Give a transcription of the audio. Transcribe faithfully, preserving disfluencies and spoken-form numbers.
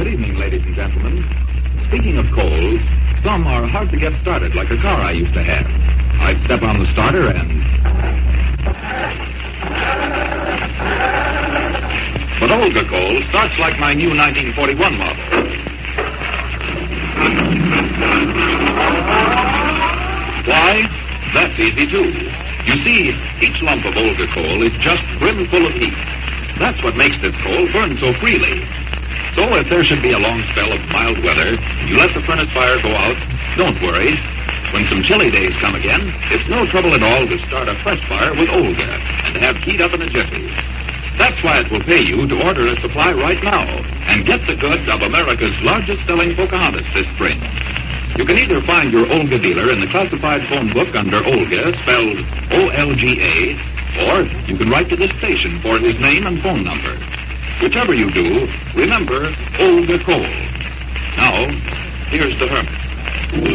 Good evening, ladies and gentlemen. Speaking of coals, some are hard to get started, like a car I used to have. I'd step on the starter and... But Olga coal starts like my new nineteen forty-one model. Why? That's easy, too. You see, each lump of Olga coal is just brimful of heat. That's what makes this coal burn so freely. So if there should be a long spell of mild weather, you let the furnace fire go out, don't worry. When some chilly days come again, it's no trouble at all to start a fresh fire with Olga and to have heat up in a jiffy. That's why it will pay you to order a supply right now and get the goods of America's largest-selling Pocahontas this spring. You can either find your Olga dealer in the classified phone book under Olga, spelled O L G A, or you can write to this station for his name and phone number. Whichever you do, remember Olga coal. Now, here's the hermit.